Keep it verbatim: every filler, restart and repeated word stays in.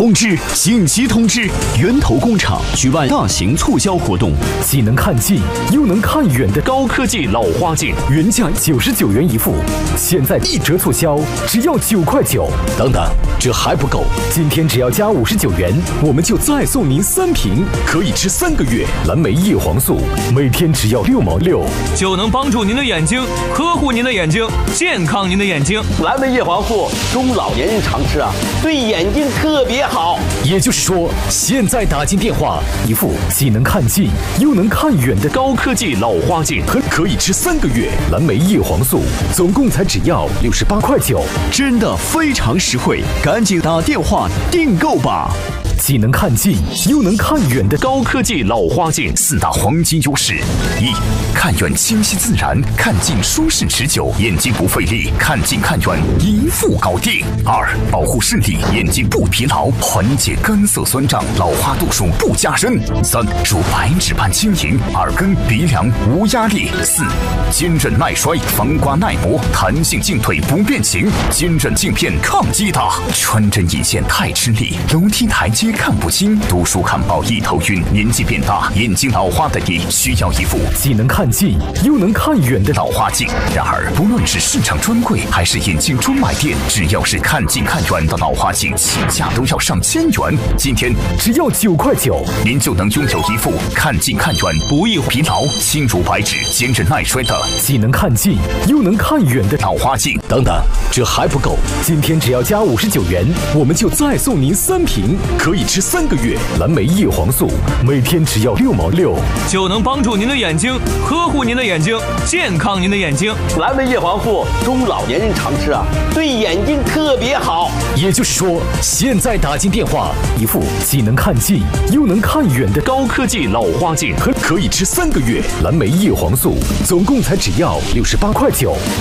通知！紧急通知！源头工厂举办大型促销活动， 既能看近又能看远的高科技老花镜， 原价九十九元一副，现在一折促销，只要九块九。 等等，这还不够， 今天只要加五十九元，我们就再送您三瓶， 可以吃三个月。 蓝莓叶黄素，每天只要六毛六， 就能帮助您的眼睛，呵护您的眼睛，健康您的眼睛。 蓝莓叶黄素中老年人常吃啊，对眼睛特别好。 也就是说，现在打进电话，一副既能看近又能看远的高科技老花镜，可以吃三个月。 蓝莓叶黄素总共才只要六十八块九， 真的非常实惠，赶紧打电话订购吧！ 既能看近又能看远的高科技老花镜，四大黄金优势：一、看远清晰自然，看近舒适持久，眼睛不费力，看近看远一副搞定；二、保护视力，眼睛不疲劳，缓解干涩酸胀，老花度数不加深；三、如白纸般轻盈，耳根鼻梁无压力；四、坚韧耐摔，防刮耐磨，弹性进退不变形，坚韧镜片抗击打。穿针引线太吃力，楼梯台阶看不清，读书看报一头晕，年纪变大，眼睛老花的你需要一副既能看近又能看远的老花镜。然而，不论是市场专柜还是眼镜专卖店，只要是看近看远的老花镜，起价都要上千元。今天只要九块九， 您就能拥有一副看近看远不易疲劳、轻如白纸、坚韧耐摔的既能看近又能看远的老花镜。等等，这还不够， 今天只要加五十九元，我们就再送您三瓶， 可以吃三个月。 蓝莓叶黄素，每天只要六毛六， 就能帮助您的眼睛，呵护您的眼睛，健康您的眼睛。 蓝莓叶黄素中老年人常吃啊，对眼睛特别好。 也就是说，现在打进电话，一副既能看近又能看远的高科技老花镜，可可以吃三个月。 蓝莓叶黄素总共才只要六十八块九。